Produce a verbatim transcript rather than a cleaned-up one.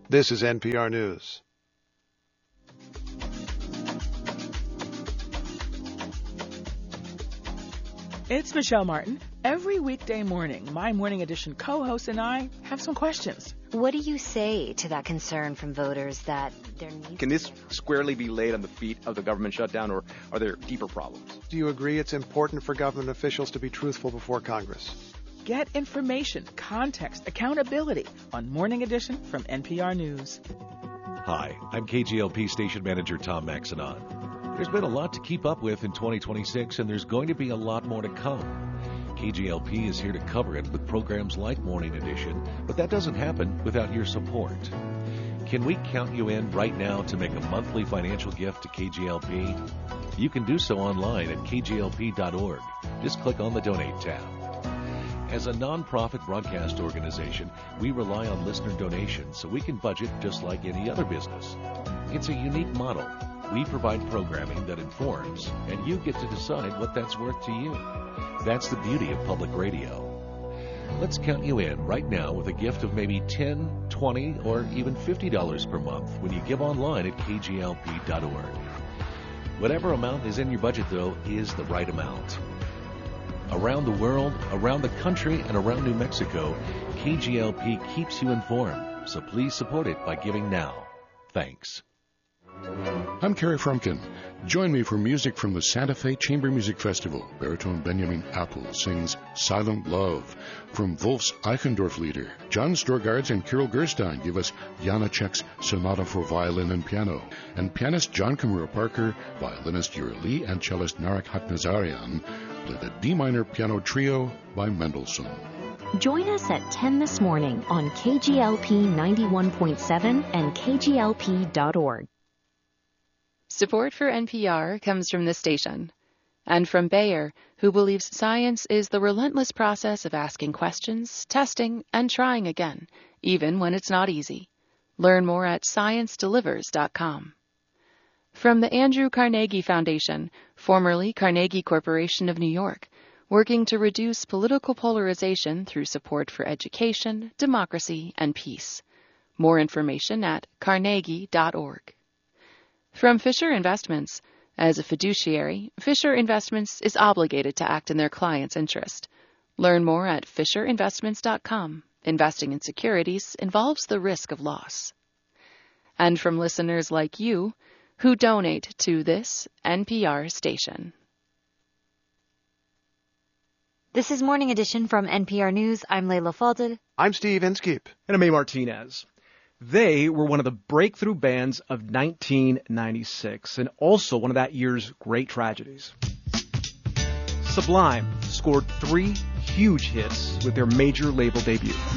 This is N P R News. It's Michelle Martin. Every weekday morning, my Morning Edition co-host and I have some questions. What do you say to that concern from voters that there needs Can this squarely be laid on the feet of the government shutdown, or are there deeper problems? Do you agree it's important for government officials to be truthful before Congress? Get information, context, accountability on Morning Edition from N P R News. Hi, I'm K G L P Station Manager Tom Maxenon. There's been a lot to keep up with in twenty twenty-six, and there's going to be a lot more to come. K G L P is here to cover it with programs like Morning Edition, but that doesn't happen without your support. Can we count you in right now to make a monthly financial gift to K G L P? You can do so online at k g l p dot org. Just click on the Donate tab. As a nonprofit broadcast organization, we rely on listener donations so we can budget just like any other business. It's a unique model. We provide programming that informs, and you get to decide what that's worth to you. That's the beauty of public radio. Let's count you in right now with a gift of maybe ten dollars, twenty dollars, or even fifty dollars per month when you give online at k g l p dot org. Whatever amount is in your budget, though, is the right amount. Around the world, around the country, and around New Mexico, K G L P keeps you informed, so please support it by giving now. Thanks. I'm Kerry Frumkin. Join me for music from the Santa Fe Chamber Music Festival. Baritone Benjamin Apple sings Silent Love. From Wolf's Eichendorff Lieder, John Storgards and Kirill Gerstein give us Janacek's Sonata for Violin and Piano. And pianist John Kimura Parker, violinist Yuri Lee, and cellist Narek Haknazarian play the D minor piano trio by Mendelssohn. Join us at ten this morning on K G L P ninety-one point seven and k g l p dot org. Support for N P R comes from this station and from Bayer, who believes science is the relentless process of asking questions, testing, and trying again, even when it's not easy. Learn more at science delivers dot com. From the Andrew Carnegie Foundation, formerly Carnegie Corporation of New York, working to reduce political polarization through support for education, democracy, and peace. More information at carnegie dot org. From Fisher Investments. As a fiduciary, Fisher Investments is obligated to act in their client's interest. Learn more at fisher investments dot com. Investing in securities involves the risk of loss. And from listeners like you, who donate to this N P R station. This is Morning Edition from N P R News. I'm Layla Falded. I'm Steve Inskeep. And I'm A. Martinez. They were one of the breakthrough bands of nineteen ninety-six and also one of that year's great tragedies. Sublime scored three huge hits with their major label debut.